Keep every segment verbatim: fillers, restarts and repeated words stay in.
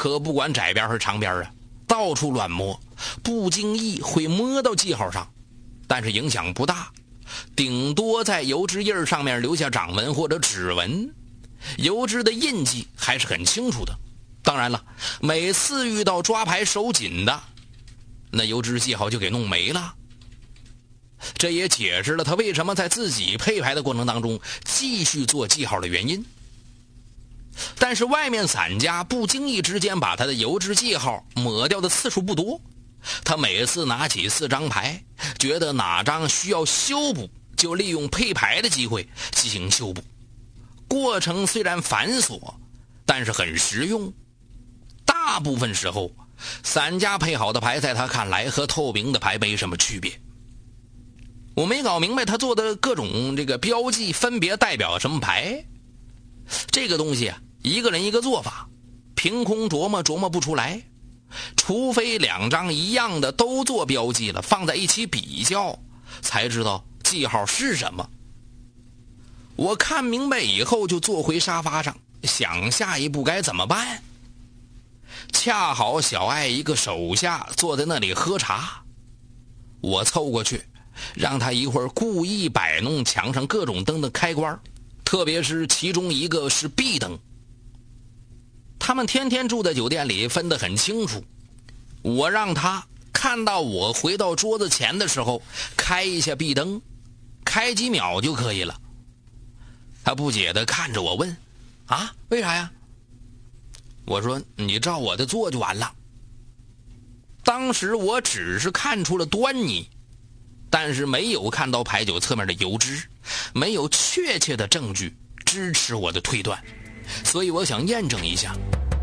可不管窄边和长边啊，到处乱摸，不经意会摸到记号上，但是影响不大，顶多在油脂印上面留下掌纹或者指纹，油脂的印记还是很清楚的。当然了，每次遇到抓牌手紧的，那油脂记号就给弄没了。这也解释了他为什么在自己配牌的过程当中继续做记号的原因。但是外面散家不经意之间把他的油脂记号抹掉的次数不多，他每次拿起四张牌，觉得哪张需要修补，就利用配牌的机会进行修补。过程虽然繁琐，但是很实用。大部分时候，散家配好的牌在他看来和透明的牌没什么区别。我没搞明白他做的各种这个标记分别代表什么牌，这个东西啊，一个人一个做法，凭空琢磨琢磨不出来，除非两张一样的都做标记了，放在一起比较，才知道记号是什么。我看明白以后就坐回沙发上，想下一步该怎么办。恰好小爱一个手下坐在那里喝茶，我凑过去让他一会儿故意摆弄墙上各种灯的开关，特别是其中一个是壁灯。他们天天住在酒店里，分得很清楚。我让他看到我回到桌子前的时候开一下壁灯，开几秒就可以了。他不解地看着我问：啊，为啥呀？我说：你照我的做就完了。当时我只是看出了端倪，但是没有看到牌九侧面的油脂，没有确切的证据支持我的推断，所以我想验证一下。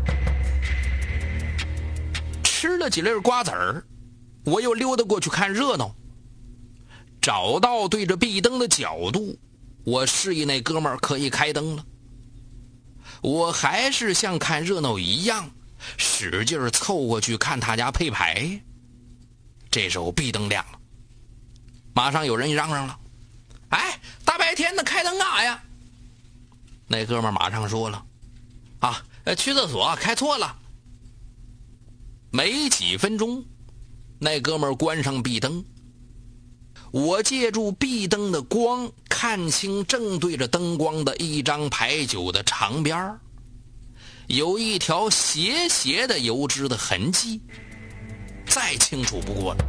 吃了几粒瓜子儿，我又溜达过去看热闹，找到对着壁灯的角度，我示意那哥们儿可以开灯了。我还是像看热闹一样使劲凑过去看他家配牌。这时候壁灯亮了，马上有人嚷嚷了：哎，大白天的开灯干啥呀？那哥们儿马上说了：啊，去厕所开错了。没几分钟，那哥们儿关上壁灯，我借助壁灯的光看清正对着灯光的一张牌九的长边，有一条斜斜的油脂的痕迹，再清楚不过了。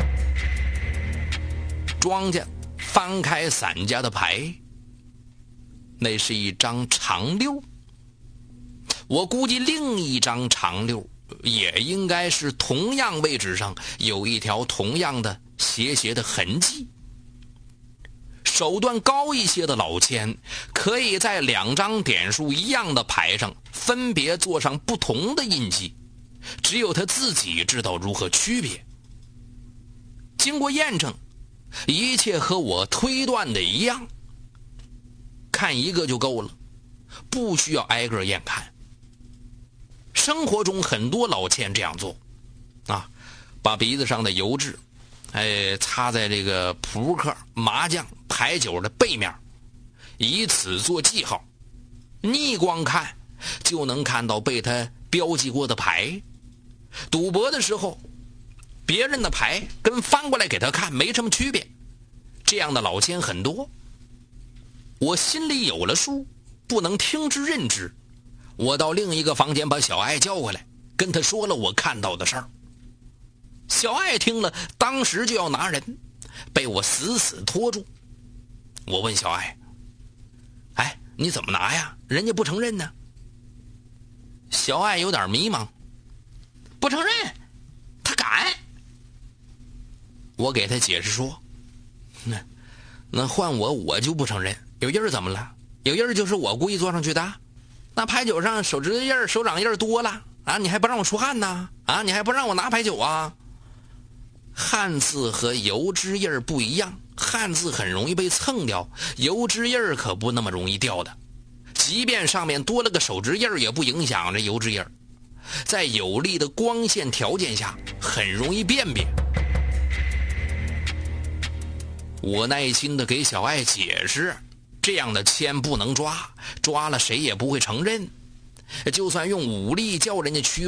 庄家翻开散家的牌，那是一张长六，我估计另一张长六也应该是同样位置上有一条同样的斜斜的痕迹。手段高一些的老千可以在两张点数一样的牌上分别做上不同的印记，只有他自己知道如何区别。经过验证，一切和我推断的一样，看一个就够了，不需要挨个验看。生活中很多老千这样做啊，把鼻子上的油脂哎，擦在这个扑克、麻将、牌九的背面，以此做记号。逆光看就能看到被他标记过的牌。赌博的时候，别人的牌跟翻过来给他看没什么区别，这样的老千很多。我心里有了数，不能听之任之。我到另一个房间把小爱叫过来，跟他说了我看到的事儿。小爱听了，当时就要拿人，被我死死拖住。我问小爱：哎，你怎么拿呀？人家不承认呢。小爱有点迷茫：不承认，他敢。我给他解释说：那那换我我就不承认，有印儿怎么了？有印儿就是我故意做上去的。那牌九上手指印儿、手掌印儿多了啊，你还不让我出汗呢？啊，你还不让我拿牌九啊？汉字和油脂印儿不一样，汉字很容易被蹭掉，油脂印儿可不那么容易掉的。即便上面多了个手指印儿，也不影响这油脂印儿。在有利的光线条件下，很容易辨别。我耐心地给小爱解释，这样的签不能抓，抓了谁也不会承认。就算用武力叫人家屈